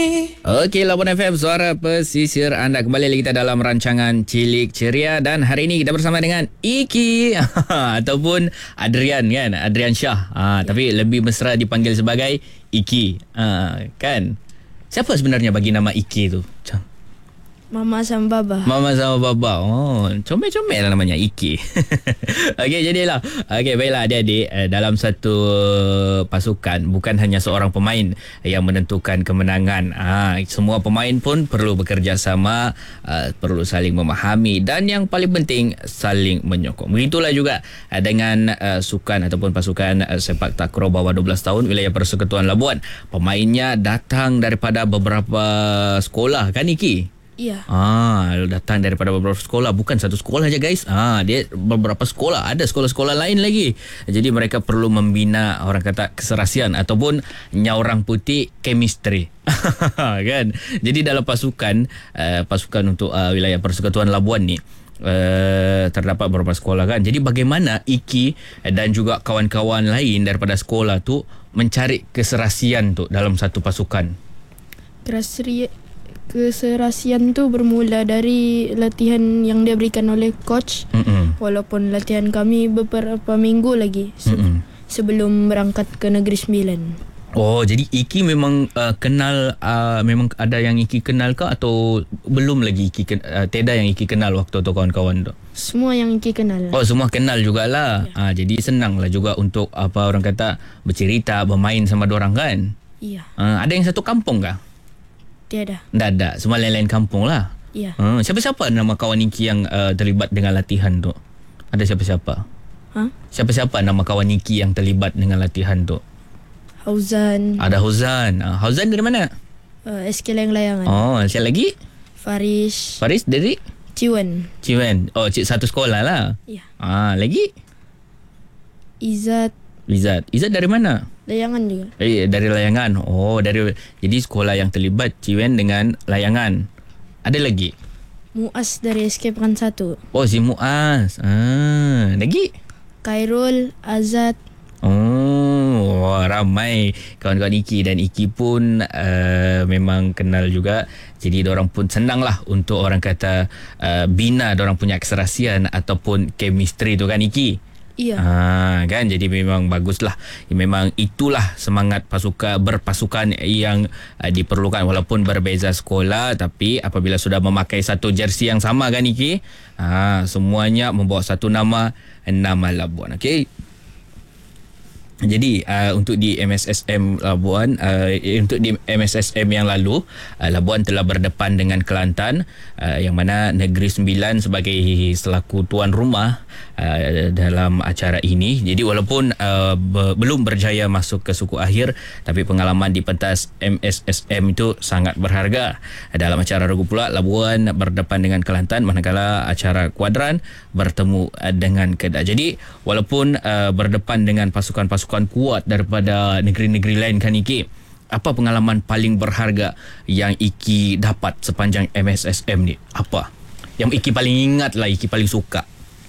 Okey, Labuan FM, suara pesisir anda. Kembali lagi kita dalam rancangan Cilik Ceria. Dan hari ini kita bersama dengan Iki ataupun Adrian kan, Adrian Shah. Tapi lebih mesra dipanggil sebagai Iki. Kan? Siapa sebenarnya bagi nama Iki tu? Mama sama Baba. Mama sama Baba. Oh, comel-comel lah namanya, Iki. Okey, jadilah. Okey, baiklah adik-adik. Dalam satu pasukan, bukan hanya seorang pemain yang menentukan kemenangan. Semua pemain pun perlu bekerjasama, perlu saling memahami dan yang paling penting, saling menyokong. Begitulah juga dengan sukan ataupun pasukan sepak takraw bawah 12 tahun wilayah Persekutuan Labuan. Pemainnya datang daripada beberapa sekolah kan, Iki? Iya. Datang daripada beberapa sekolah, bukan satu sekolah aja guys. Dia beberapa sekolah, ada sekolah-sekolah lain lagi. Jadi mereka perlu membina orang kata keserasian ataupun nyaurang putih chemistry. Kan? Jadi dalam pasukan untuk wilayah Persekutuan Labuan ni terdapat beberapa sekolah kan. Jadi bagaimana Iki dan juga kawan-kawan lain daripada sekolah tu mencari keserasian tu dalam satu pasukan? Keserasian tu bermula dari latihan yang dia berikan oleh coach. Walaupun latihan kami beberapa minggu lagi sebelum berangkat ke Negeri Sembilan. Oh, jadi Iki memang kenal, memang ada yang Iki kenal ke atau belum lagi Teda yang Iki kenal waktu tu kawan-kawan tu? Semua yang Iki kenal. Oh, semua kenal jugalah. Ya. Jadi senanglah juga untuk apa orang kata bercerita, bermain sama dorang kan? Iya. Ada yang satu kampung kah? Tiada. Tak ada. Semua lain-lain kampung lah. Iya. Siapa-siapa nama kawan Niki yang terlibat dengan latihan tu? Ada siapa-siapa? Siapa-siapa nama kawan Niki yang terlibat dengan latihan tu? Hauzan. Ada Hauzan. Hauzan dari mana? SK Layangan. Oh, siapa lagi? Faris dari? Ciwen. Oh, satu sekolah lah. Iya. Lagi? Izzat dari mana? Layangan juga. Dari Layangan. Jadi sekolah yang terlibat Ciwen dengan Layangan. Ada lagi? Muaz dari SK Pekan 1. Oh, si Muaz. Lagi? Khairul, Azad. Ramai kawan-kawan Iki, dan Iki pun memang kenal juga. Jadi diorang pun senang lah untuk orang kata bina diorang punya keserasian ataupun chemistry tu kan, Iki? Iya. Kan, jadi memang baguslah. Memang itulah semangat berpasukan yang diperlukan. Walaupun berbeza sekolah, tapi apabila sudah memakai satu jersey yang sama kan, Iki, semuanya membawa satu nama Labuan. Okey. Jadi untuk di MSSM Labuan, untuk di MSSM yang lalu, Labuan telah berdepan dengan Kelantan, yang mana Negeri Sembilan sebagai selaku tuan rumah dalam acara ini. Jadi walaupun belum berjaya masuk ke suku akhir, tapi pengalaman di pentas MSSM itu sangat berharga. Dalam acara regu pula, Labuan berdepan dengan Kelantan, manakala acara kuadran bertemu dengan Kedah. Jadi walaupun berdepan dengan pasukan-pasukan kuat daripada negeri-negeri lain kan, Iki, apa pengalaman paling berharga yang Iki dapat sepanjang MSSM ni? Apa yang Iki paling ingat lah, Iki paling suka?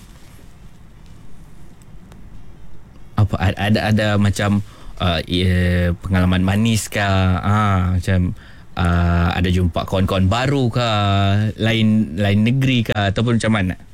Apa ada macam pengalaman manis kah? Macam ada jumpa kawan-kawan baru kah? Lain negeri kah? Ataupun macam mana?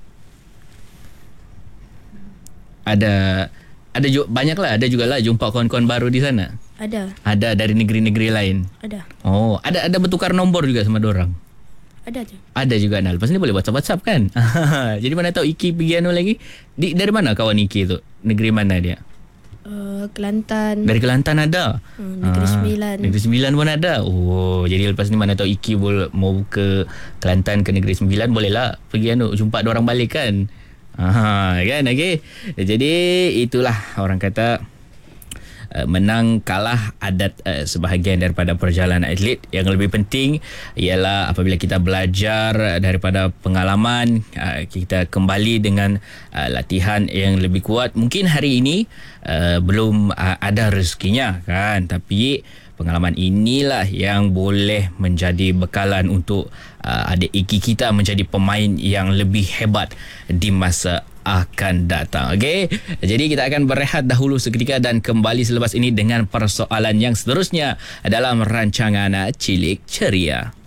Ada banyaklah, ada jugalah jumpa kawan-kawan baru di sana. Ada dari negeri-negeri lain. Ada bertukar nombor juga sama dorang. Ada juga. Lepas ni boleh WhatsApp kan. Jadi mana tahu Iki pergi lagi. Dari mana kawan Iki tu? Negeri mana dia? Kelantan. Dari Kelantan ada. Negeri Sembilan. Negeri Sembilan pun ada. Jadi lepas ni mana tahu Iki mau ke Kelantan, ke Negeri Sembilan, bolehlah pergi jumpa dorang balik kan. Kan, okey. Jadi itulah orang kata menang kalah adat sebahagian daripada perjalanan atlet. Yang lebih penting ialah apabila kita belajar daripada pengalaman, kita kembali dengan latihan yang lebih kuat. Mungkin hari ini belum ada rezekinya kan, tapi Pengalaman inilah yang boleh menjadi bekalan untuk adik Iki kita menjadi pemain yang lebih hebat di masa akan datang. Okey. Jadi kita akan berehat dahulu seketika dan kembali selepas ini dengan persoalan yang seterusnya dalam rancangan Cilik Ceria.